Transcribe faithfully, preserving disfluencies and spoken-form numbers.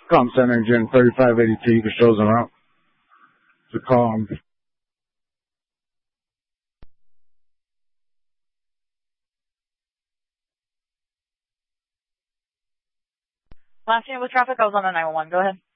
Com Center Engine thirty-five eighty-two, you can show them out. To call them. Last name with traffic, I was on the nine one one. Go ahead.